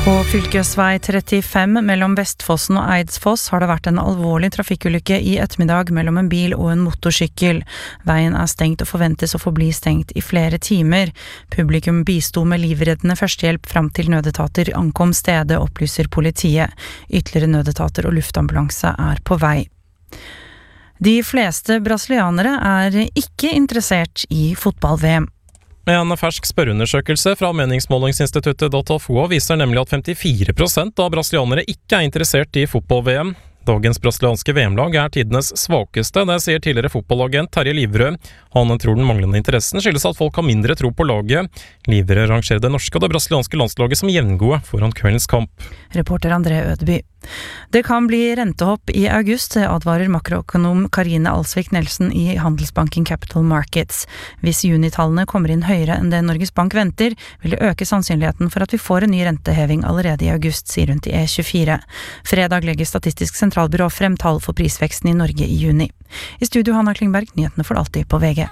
På fylkesvei 35 mellom Vestfossen og Eidsfoss har det vært en alvorlig trafikkulykke i ettermiddag mellom en bil og en motorsykkel. Veien er stengt og forventes å forbli stengt i flere timer. Publikum bisto med livreddende førstehjelp fram til nødetater ankom stedet, opplyser politiet. Ytterligere nødetater og luftambulanse er på vei. De fleste brasilianere er ikke interessert i fotball-VM. En fersk spørreundersøkelse fra meningsmålingsinstituttet Datafolk viser nemlig at 54% av brasilianere ikke er interessert i fotball-VM. Dagens brasilianske VM-lag er tidenes svakeste, det sier tidligere fotballagent Terje Livrød. Han tror den manglende interessen skyldes at folk har mindre tro på laget. Livrød rangerer det norske og det brasilianske landslaget som jevngode foran kveldens kamp. Reporter André Ødeby. Det kan bli rentehopp i august, advarer makroøkonom Karine Alsvik Nelsen i Handelsbanken Capital Markets. Hvis junitallene kommer inn høyere enn det Norges Bank venter, vil det øke sannsynligheten for at vi får en ny renteheving allerede i august, sier hun til E24. Fredag legger Statistisk sentralbyrå frem tall for prisveksten i Norge i juni. I studio Hanna Klingberg, nyhetene får alltid på VG.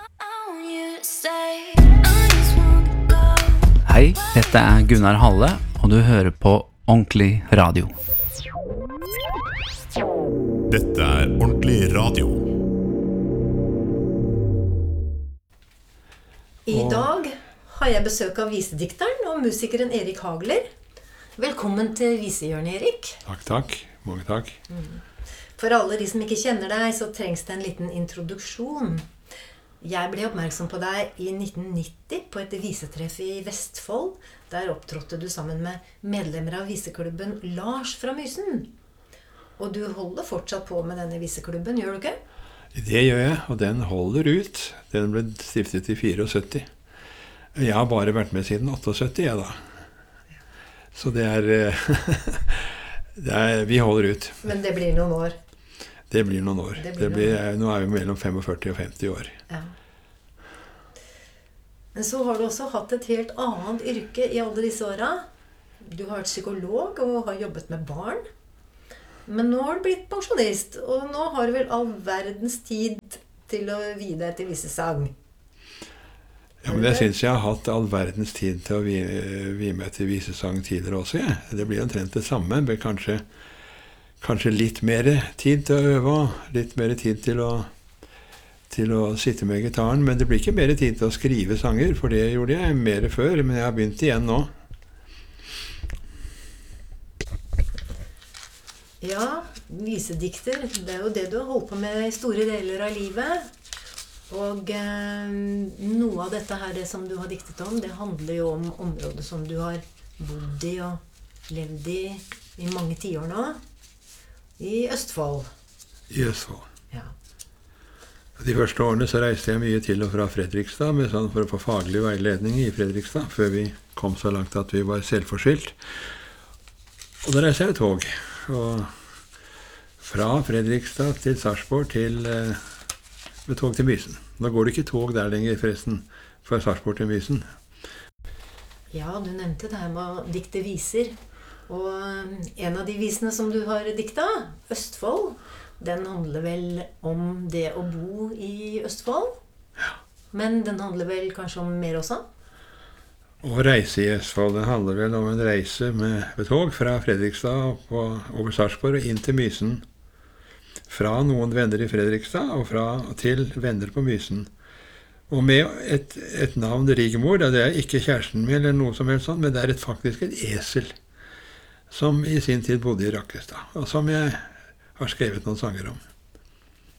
Hei, dette er Gunnar Halle, og du hører på Ordentlig Radio. Dette er Ordentlig Radio. I dag har jeg besøk av visedikteren og musikeren Erik Hagler. Velkommen til visehjørnet, Erik. Takk. Mange takk. For alle de som ikke kjenner deg, så trengs det en liten introduksjon. Jeg ble oppmerksom på deg i 1990 på et visetreff i Vestfold. Der opptrådte du sammen med medlemmer av viseklubben Lars fra Mysen. Og du holder fortsatt på med denne viseklubben, gjør du ikke? Det gjør jeg, og den holder ut. Den ble stiftet i 74. Jeg har bare vært med siden 78, jeg da. Så det er, vi holder ut. Men det blir noen år? Det blir noen år. Nå er vi mellom 45 og 50 år. Ja. Men så har du også hatt et helt annet yrke i alle disse årene. Du har vært psykolog og har jobbet med barn. Men nå har du blitt pensjonist, og nå har du vel all verdens tid til å vie deg til visesang. Ja, men jeg synes jeg har hatt all verdens tid til å vie meg til visesang tidligere også, ja. Det blir omtrent det samme, men kanskje litt mer tid til å øve, litt mer tid til å sitte med gitaren, men det blir ikke mer tid til å skrive sanger, for det gjorde jeg mer før, men jeg har begynt igjen nå. Ja, visedikter, det er jo det du har holdt på med i store deler av livet. Og noe av dette her, det som du har diktet om, det handler jo om området som du har bodd i og levd i mange tiår nå. I Østfold. I Østfold. Ja. De første årene så reiste jeg mye til og fra Fredrikstad for å få faglig veiledning i Fredrikstad, før vi kom så langt at vi var selvforskyldt. Og da reiste jeg tog. Og fra Fredrikstad til Sarpsborg med tog til Mysen. Nå går det ikke tog der lenger, forresten, fra Sarpsborg til Mysen. Ja, du nevnte det her med å dikte viser. Og en av de visene som du har dikta, Østfold, den handler vel om det å bo i Østfold? Ja. Men den handler vel kanskje om mer også? Å reise i Østfold, det handler vel om en reise med tog fra Fredrikstad over Sarpsborg og inn til Mysen. Fra noen venner i Fredrikstad og til venner på Mysen. Og med et navn, Rigmor, det er ikke kjæresten min eller noe som helst sånn, men det er faktisk et esel som i sin tid bodde i Rakkestad, og som jeg har skrevet noen sanger om.